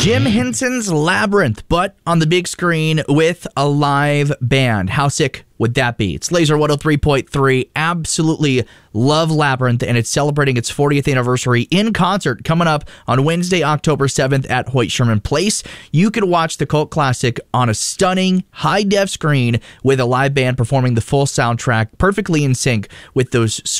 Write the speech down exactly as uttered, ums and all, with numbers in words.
Jim Henson's Labyrinth, but on the big screen with a live band. How sick would that be? It's Laser one oh three point three. Absolutely love Labyrinth, and it's celebrating its fortieth anniversary in concert coming up on Wednesday, October seventh at Hoyt Sherman Place. You can watch the cult classic on a stunning high-def screen with a live band performing the full soundtrack perfectly in sync with those